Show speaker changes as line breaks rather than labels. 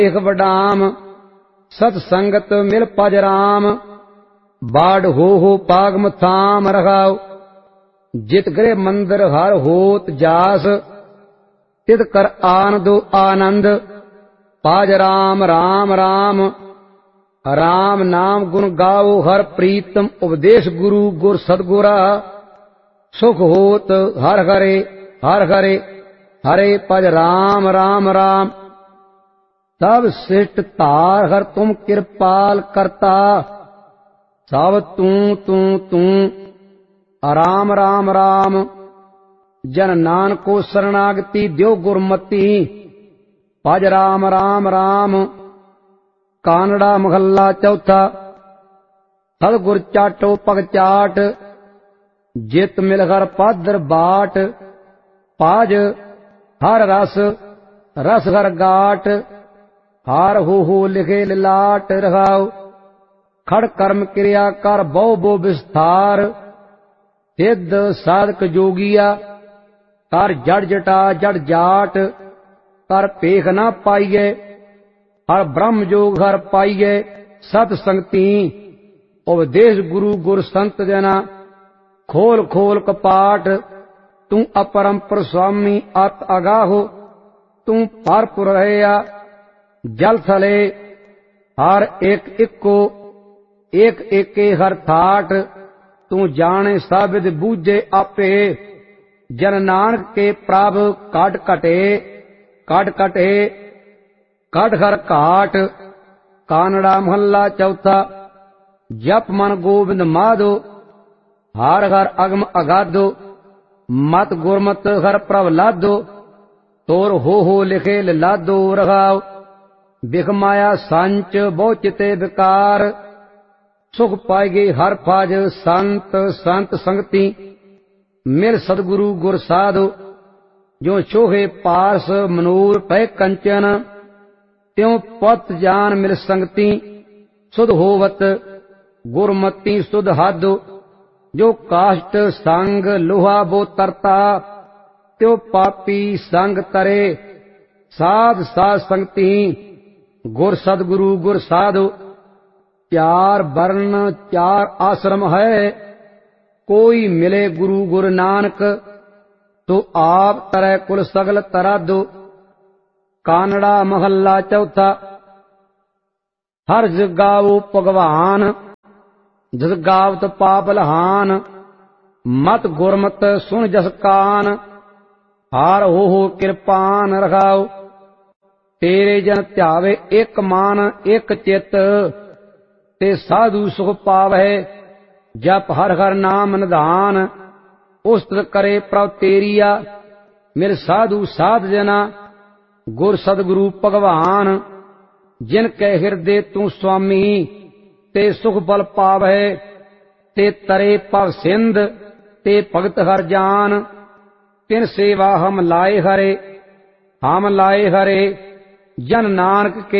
ਦੇਖ ਵਡਾਮ ਸਤ ਸੰਗਤ ਮਿਲ ਪਜ ਰਾਮ। ਬਾੜ ਹੋ ਪਾਗਮ ਥਾਮ ਰਖਾਓ। ਜਿਤ ਗ੍ਰਹਿ ਮੰਦਰ ਹਰ ਹੋਤ ਜਾਸ। ਤਿਤ ਕਰ ਆਨੰਦੋ ਆਨੰਦ। ਪਾਜ ਰਾਮ ਰਾਮ ਰਾਮ। ਰਾਮ ਨਾਮ ਗੁਣ ਗਾਓ ਹਰ ਪ੍ਰੀਤਮ। ਉਪਦੇਸ਼ ਗੁਰੂ ਗੁਰ ਸਤਗੁਰਾ। ਸੁਖ ਹੋਤ ਹਰ ਹਰੇ ਹਰ ਹਰੇ ਹਰੇ ਭਜ ਰਾਮ ਰਾਮ ਰਾਮ। ਤਬ ਸਿਸ਼ਟ ਧਾਰ ਹਰ ਤੁਮ ਕਿਰਪਾਲ ਕਰਤਾ। ਸਭ ਤੂੰ ਤੂੰ ਤੂੰ ਰਾਮ ਰਾਮ ਰਾਮ। ਜਨ ਨਾਨਕੋ ਸਰਣਾਗਤੀ ਦਿਓ ਗੁਰਮਤੀ। ਭਜ ਰਾਮ ਰਾਮ ਰਾਮ। ਕਾਨੜਾ ਮਹੱਲਾ ਚੌਥਾ। ਸਤਿਗੁਰ ਚਾਟੋ ਪਗ ਚਾਟ। ਜਿਤ ਮਿਲ ਹਰ ਪਾਦਰ ਬਾਟ। ਪਾਜ ਹਰ ਰਸ ਰਸ ਹਰ ਗਾਟ। ਹਾਰ ਹੋ ਲਿਖੇ ਲਿਲਾਟ ਰਹਾਉ। ਖੜ ਕਰਮ ਕਿਰਿਆ ਕਰ ਬਹੁ ਬੋ ਵਿਸਥਾਰ। ਸਿੱਧ ਸਾਧਕ ਜੋਗੀਆ ਕਰ ਜੜ ਜਟਾ ਜੜ ਜਾਟ। ਕਰ ਭੇਖ ਨਾ ਪਾਈਏ ਹਰ ਬ੍ਰਹਮ ਜੋਗ ਹਰ ਪਾਈਏ। ਸਤ ਸੰਗਤੀ ਉਪਦੇਸ਼ ਗੁਰੂ ਗੁਰ ਸੰਤ ਜਨਾ। ਖੋਲ ਖੋਲ ਕਪਾਟ ਤੂੰ ਅਪਰੰਪਰ ਸੁਆਮੀ ਅਤ ਅਗਾਹੋ। ਤੂੰ ਭਰਪੁਰ ਰਹਿਆ ਜਲ ਥਲੇ। ਹਰ ਇੱਕ ਇੱਕੋ ਇੱਕ ਏਕੇ ਹਰ ਥਾਟ। ਤੂੰ ਜਾਣੇ ਸਾਬਿਦ ਬੂਝੇ ਆਪੇ। ਜਨ ਨਾਨਕ ਕੇ ਪ੍ਰਭ ਕਾਟ ਘਟੇ ਕਾਟ ਘਟੇ ਕਾਟ ਹਰ ਘਾਟ। ਕਾਨੜਾ ਮਹੱਲਾ ਚੌਥਾ। ਜਪ ਮਨ ਗੋਬਿੰਦ ਮਾਧੋ। ਹਰ ਹਰ ਅਗਮ ਅਗਾਧੋ। ਮਤ ਗੁਰਮਤ ਹਰ ਪ੍ਰਭ ਲਾਧੋ। ਤੋਰ ਹੋ ਲਿਖੇ ਲਾਧੋ ਰਹਾਉ। ਬਿਖ ਮਾਇਆ ਸੰਚ ਬਹੁ ਚਿਤੇ ਵਿਕਾਰ। ਸੁਖ ਪਾਏਗੇ ਹਰ ਫਾਜ ਸੰਤ ਸੰਤ ਸੰਗਤੀ। ਮਿਲ ਸਤਿਗੁਰੂ ਗੁਰ ਸਾਧੋ। ਜੋ ਚੋਹੇ ਪਾਰਸ ਮਨੂਰ ਪੈ ਕੰਚਨ। ਤਿਉ ਪਤ ਜਾਨ ਮਿਲ ਸੰਗਤੀ। ਸੁਧ ਹੋਵਤ ਗੁਰਮਤੀ ਸੁਧ ਹਾਦੋ। ਜੋ ਕਾਸ਼ਟ ਸੰਗ ਲੋਹਾ ਬੋ ਤਰਤਾ। ਤਿਉ ਪਾਪੀ ਸੰਗ ਤਰੇ ਸਾਧ ਸਾਧ ਸੰਗਤੀ। ਗੁਰ ਸਤਿਗੁਰੂ ਗੁਰ ਸਾਧੋ। ਚਾਰ ਵਰਨ ਚਾਰ ਆਸ਼ਰਮ ਹੈ। ਕੋਈ ਮਿਲੇ ਗੁਰੂ ਗੁਰ ਨਾਨਕ। ਤੋ ਆਪ ਤਰੈ ਕੁਲ ਸਗਲ ਤਰਾਦੋ। ਕਾਨੜਾ ਮਹੱਲਾ ਚੌਥਾ। ਹਰ ਜੁ ਗਾਵੋ ਭਗਵਾਨ। ਜਿਸ ਗਾਵਤ ਪਾਪ ਲਹਾਨ। ਮਤ ਗੁਰਮਤ ਸੁਣ ਜਸ ਕਾਨ। ਹਾਰ ਹੋ ਕਿਰਪਾਨ ਰਖਾਓ। ਤੇਰੇ ਜਨ ਧਿਆਵੇ ਇੱਕ ਮਨ ਇੱਕ ਚਿੱਤ। ਤੇ ਸਾਧੂ ਸੁਖ ਪਾਵੈ ਜਪ ਹਰ ਹਰ ਨਾਮ ਨਿਧਾਨ। ਉਸਤਤ ਕਰੇ ਪ੍ਰਭ ਤੇਰੀਆ। ਮੇਰੇ ਸਾਧੂ ਸਾਧ ਜਨਾ। ਗੁਰ ਸਤਿਗੁਰੂ ਭਗਵਾਨ। ਜਿਨ ਕੈ ਹਿਰਦੇ ਤੂੰ ਸੁਆਮੀ। ਤੇ ਸੁਖ ਬਲ ਪਾਵੈ। ਤੇ ਤਰੇ ਭਵ ਸਿੰਧ। ਤੇ ਭਗਤ ਹਰ ਜਾਨ। ਤਿਨ ਸੇਵਾ ਹਮ ਲਾਏ ਹਰੇ ਹਮ ਲਾਏ ਹਰੇ। ਜਨ ਨਾਨਕ ਕੇ